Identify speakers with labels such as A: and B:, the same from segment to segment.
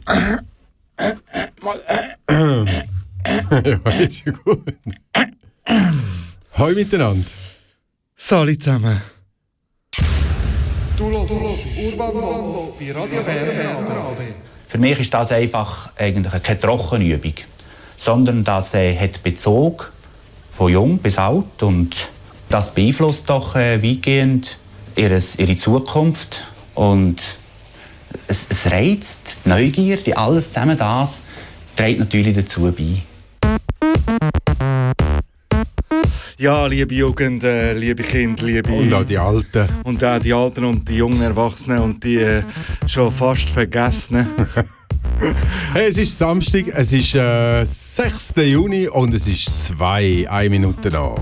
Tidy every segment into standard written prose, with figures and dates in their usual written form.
A: Ja, ist ja gut. Hoi miteinander.
B: Salut zusammen.
C: Du hörst Urban Wolf bei Radio Bern.
D: Für mich ist das einfach eigentlich keine Trockenübung, sondern das hat Bezug von jung bis alt und das beeinflusst doch weitgehend ihre Zukunft und es reizt, die Neugierde, alles zusammen das trägt natürlich dazu bei.
B: Ja, liebe Jugend, liebe Kinder, liebe...
A: Und auch die Alten.
B: Und auch die Alten und die jungen Erwachsenen und die schon fast Vergessenen.
A: Hey, es ist Samstag, es ist 6. Juni und es ist 1 Minute nach.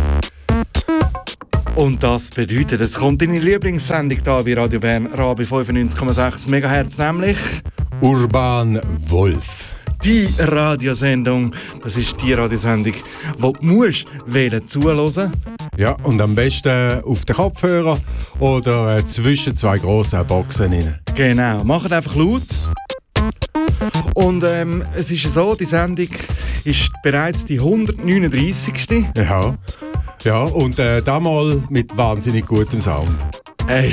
B: Und das bedeutet, es kommt deine Lieblingssendung hier bei Radio Bern, Rabe 95,6 MHz, nämlich
A: Urban Wolf.
B: die Radiosendung. Das ist die Radiosendung, die du musst zuhören.
A: Ja, und am besten auf den Kopfhörer oder zwischen zwei grossen Boxen rein.
B: Genau, macht einfach laut. Und es ist so, die Sendung ist bereits die 139.
A: Ja, und damals mit wahnsinnig gutem Sound.
B: Hey.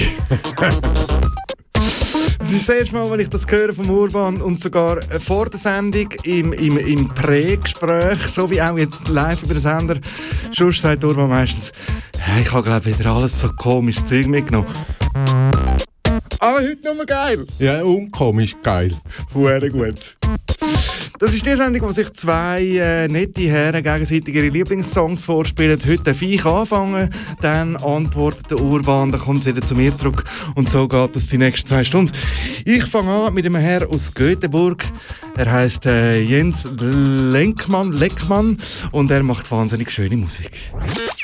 B: Es ist das erste Mal, wenn ich das höre vom Urban und sogar vor der Sendung im Prägespräch, so wie auch jetzt live über den Sender. Sonst sagt Urban meistens, hey, ich habe glaube wieder alles so komisches Zeug mitgenommen. Aber heute nur geil.
A: Ja, unkomisch geil.
B: Sehr gut. Das ist die Sendung, wo sich zwei nette Herren gegenseitig ihre Lieblingssongs vorspielen. Heute darf ich anfangen, dann antwortet der Urban, dann kommt es wieder zu mir zurück. Und so geht es die nächsten 2 Stunden. Ich fange an mit einem Herrn aus Göteborg. Er heisst Jens Leckmann und er macht wahnsinnig schöne Musik.